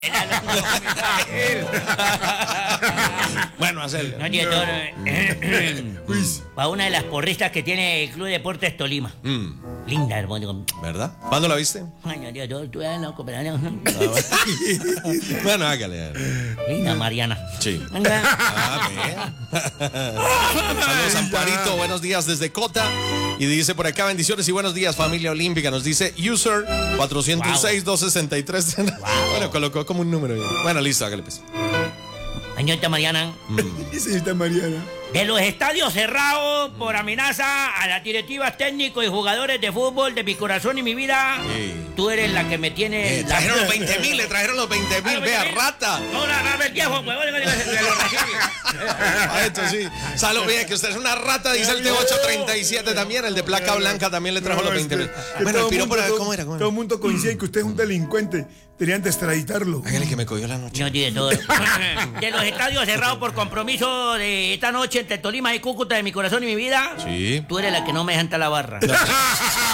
Bueno, hacerlo. No, director, para una de las porristas que tiene el Club Deportes Tolima. Linda, hermano. ¿Verdad? ¿Cuándo la viste? Bueno, director, tú eres loco, pero Bueno, hágale. Linda Mariana. Sí. Venga. Saludos, Amparito. Buenos días desde Cota. Y dice por acá, bendiciones y buenos días, familia olímpica. Nos dice user 406-263. Bueno, colocó como un número. Bueno, listo, hágale pues. Señorita Mariana. Señorita Mariana. De los estadios cerrados por amenaza a las directivas técnicos y jugadores de fútbol de mi corazón y mi vida, tú eres la que me tiene... Trajeron los 20.000, le trajeron los 20.000, vea, rata. Ahora, dame el viejo, huevón. Esto sí. Salud, bien, que usted es una rata, dice el T837 también, el de placa blanca también le trajo los 20.000. Bueno, el piropo, ¿cómo era? Todo el mundo coincide en que usted es un delincuente. Tenían que extraditarlo. Hágale que me cogió la noche. No, director. De los estadios cerrados por compromiso de esta noche entre Tolima y Cúcuta de mi corazón y mi vida, Sí. tú eres la que no me deja entrar a la barra.